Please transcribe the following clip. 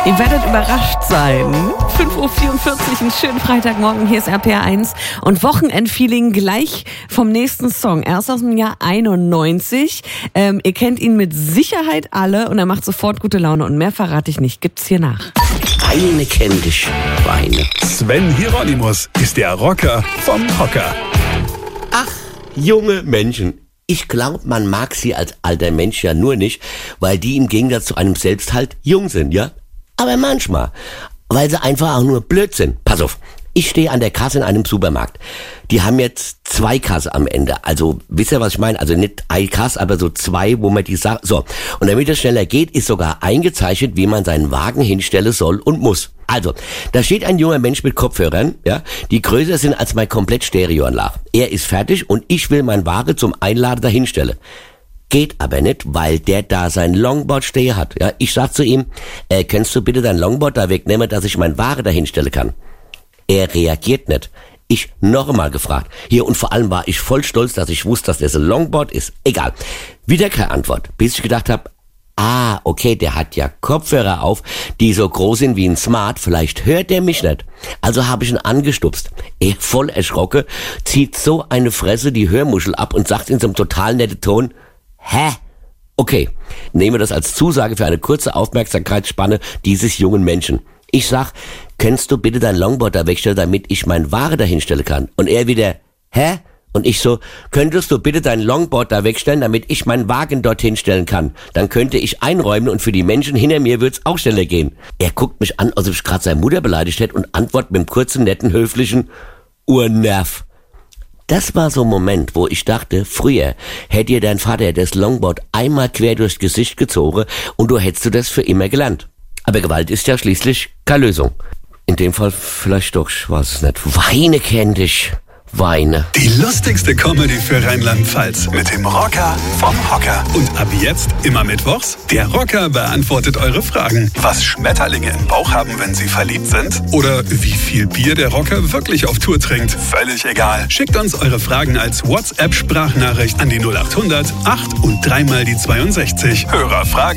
Ihr werdet überrascht sein. 5.44 Uhr, einen schönen Freitagmorgen. Hier ist RPR1 und Wochenendfeeling gleich vom nächsten Song. Erst aus dem Jahr 91. Ihr kennt ihn mit Sicherheit alle und er macht sofort gute Laune. Und mehr verrate ich nicht. Gibt's hier nach. Weine kenn dich, Weine. Sven Hieronymus ist der Rocker vom Hocker. Ach, junge Menschen. Ich glaube, man mag sie als alter Mensch ja nur nicht, weil die im Gegensatz zu einem selbst halt jung sind, ja? Aber manchmal, weil sie einfach auch nur blöd sind. Pass auf, ich stehe an der Kasse in einem Supermarkt. Die haben jetzt 2 Kassen am Ende. Also, wisst ihr, was ich meine? Also nicht eine Kasse, aber so 2, wo man die Sache... So, und damit es schneller geht, ist sogar eingezeichnet, wie man seinen Wagen hinstellen soll und muss. Also, da steht ein junger Mensch mit Kopfhörern, ja, die größer sind als mein komplett Stereoanlage. Er ist fertig und ich will mein Wagen zum Einladen dahinstellen. Geht aber nicht, weil der da sein Longboard stehen hat. Ja, ich sag zu ihm, kannst du bitte dein Longboard da wegnehmen, dass ich mein Wagen dahinstellen kann? Er reagiert nicht. Ich noch einmal gefragt. Hier, und vor allem war ich voll stolz, dass ich wusste, dass das ein Longboard ist. Egal. Wieder keine Antwort. Bis ich gedacht habe, okay, der hat ja Kopfhörer auf, die so groß sind wie ein Smart. Vielleicht hört der mich nicht. Also habe ich ihn angestupst. Er voll erschrocken, zieht so eine Fresse die Hörmuschel ab und sagt in so einem total netten Ton, hä? Okay, nehmen wir das als Zusage für eine kurze Aufmerksamkeitsspanne dieses jungen Menschen. Ich sag, kannst du bitte dein Longboard da wegstellen, damit ich mein Ware da hinstellen kann? Und er wieder, hä? Und ich so, könntest du bitte dein Longboard da wegstellen, damit ich meinen Wagen dorthin stellen kann? Dann könnte ich einräumen und für die Menschen hinter mir wird's auch schneller gehen. Er guckt mich an, als ob ich gerade seine Mutter beleidigt hätte und antwortet mit einem kurzen, netten, höflichen Urnerv. Das war so ein Moment, wo ich dachte, früher hätte dir dein Vater das Longboard einmal quer durchs Gesicht gezogen und du hättest du das für immer gelernt. Aber Gewalt ist ja schließlich keine Lösung. In dem Fall vielleicht doch, ich weiß es nicht. Weine kenn dich, Weine. Die lustigste Comedy für Rheinland-Pfalz mit dem Rocker vom Hocker. Und ab jetzt immer mittwochs, der Rocker beantwortet eure Fragen. Was Schmetterlinge im Bauch haben, wenn sie verliebt sind? Oder wie viel Bier der Rocker wirklich auf Tour trinkt? Völlig egal. Schickt uns eure Fragen als WhatsApp-Sprachnachricht an die 0800 8 und 3 mal die 62. Hörerfragen.